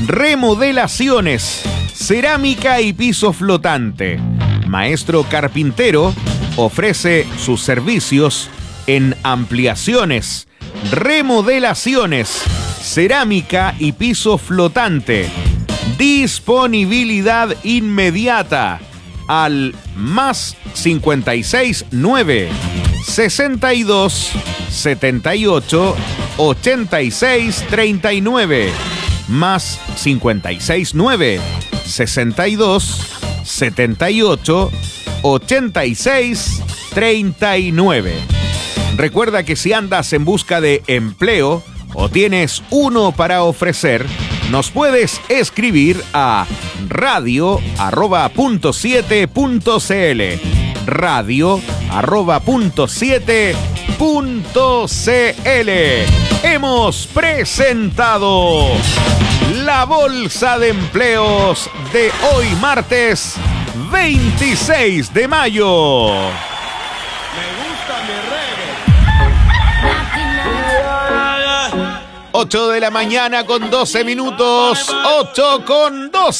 remodelaciones, cerámica y piso flotante. Maestro Carpintero ofrece sus servicios en ampliaciones, remodelaciones, cerámica y piso flotante. Disponibilidad inmediata al más 569 62 78 86 39 más 569 62 78 86 39. Recuerda que si andas en busca de empleo o tienes uno para ofrecer, nos puedes escribir a radio@.7.cl. radio@.7.cl. Hemos presentado la bolsa de empleos de hoy martes 26 de mayo. Me gusta mi reggae. 8 de la mañana con 12 minutos. 8 con 12.